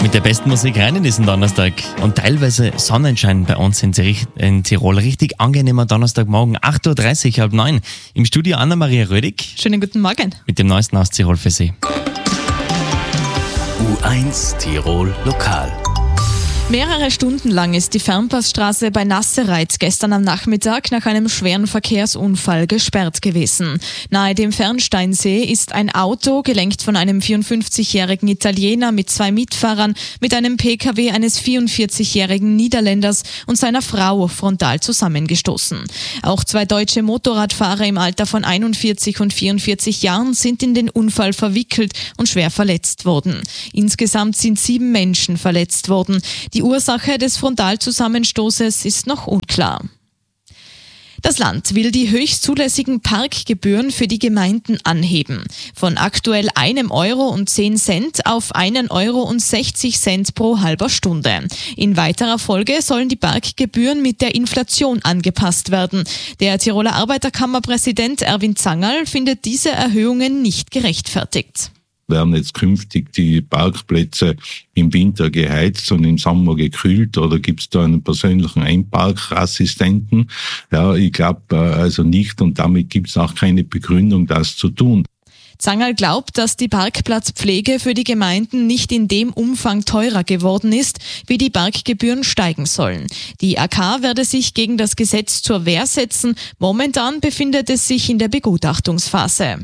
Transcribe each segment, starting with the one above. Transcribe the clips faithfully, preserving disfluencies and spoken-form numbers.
Mit der besten Musik rein in diesen Donnerstag und teilweise Sonnenschein bei uns in, Tir- in Tirol. Richtig angenehmer Donnerstagmorgen, acht Uhr dreißig, halb neun. Im Studio Anna-Maria Rödig. Schönen guten Morgen. Mit dem Neuesten aus Tirol für Sie. U eins Tirol Lokal. Mehrere Stunden lang ist die Fernpassstraße bei Nassereith gestern am Nachmittag nach einem schweren Verkehrsunfall gesperrt gewesen. Nahe dem Fernsteinsee ist ein Auto, gelenkt von einem vierundfünfzigjährigen Italiener mit zwei Mitfahrern, mit einem P K W eines vierundvierzigjährigen Niederländers und seiner Frau frontal zusammengestoßen. Auch zwei deutsche Motorradfahrer im Alter von einundvierzig und vierundvierzig Jahren sind in den Unfall verwickelt und schwer verletzt worden. Insgesamt sind sieben Menschen verletzt worden. Die Ursache des Frontalzusammenstoßes ist noch unklar. Das Land will die höchst zulässigen Parkgebühren für die Gemeinden anheben. Von aktuell einem Euro und zehn Cent auf einen Euro und sechzig Cent pro halber Stunde. In weiterer Folge sollen die Parkgebühren mit der Inflation angepasst werden. Der Tiroler Arbeiterkammerpräsident Erwin Zangerl findet diese Erhöhungen nicht gerechtfertigt. Werden jetzt künftig die Parkplätze im Winter geheizt und im Sommer gekühlt oder gibt es da einen persönlichen Einparkassistenten? Ja, ich glaube also nicht und damit gibt es auch keine Begründung, das zu tun. Zangerl glaubt, dass die Parkplatzpflege für die Gemeinden nicht in dem Umfang teurer geworden ist, wie die Parkgebühren steigen sollen. Die A K werde sich gegen das Gesetz zur Wehr setzen. Momentan befindet es sich in der Begutachtungsphase.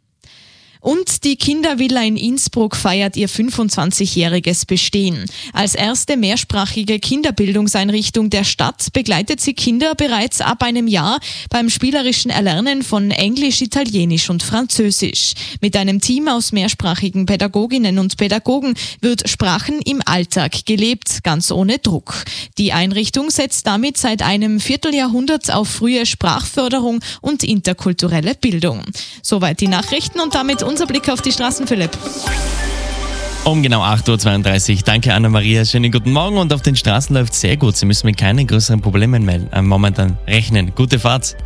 Und die Kindervilla in Innsbruck feiert ihr fünfundzwanzigjähriges Bestehen. Als erste mehrsprachige Kinderbildungseinrichtung der Stadt begleitet sie Kinder bereits ab einem Jahr beim spielerischen Erlernen von Englisch, Italienisch und Französisch. Mit einem Team aus mehrsprachigen Pädagoginnen und Pädagogen wird Sprachen im Alltag gelebt, ganz ohne Druck. Die Einrichtung setzt damit seit einem Vierteljahrhundert auf frühe Sprachförderung und interkulturelle Bildung. Soweit die Nachrichten und damit unser Blick auf die Straßen, Philipp. Um genau acht Uhr zweiunddreißig. Danke, Anna-Maria. Schönen guten Morgen und auf den Straßen läuft sehr gut. Sie müssen mit keinen größeren Problemen melden, äh, momentan rechnen. Gute Fahrt.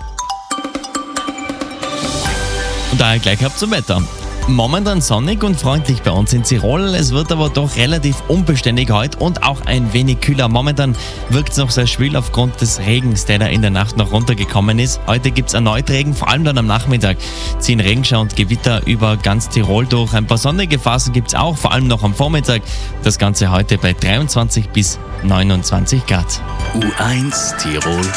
Und daher gleich ab zum Wetter. Momentan sonnig und freundlich bei uns in Tirol. Es wird aber doch relativ unbeständig heute und auch ein wenig kühler. Momentan wirkt es noch sehr schwül aufgrund des Regens, der da in der Nacht noch runtergekommen ist. Heute gibt es erneut Regen, vor allem dann am Nachmittag ziehen Regenschauer und Gewitter über ganz Tirol durch. Ein paar sonnige Phasen gibt es auch, vor allem noch am Vormittag. Das Ganze heute bei dreiundzwanzig bis neunundzwanzig Grad. U eins Tirol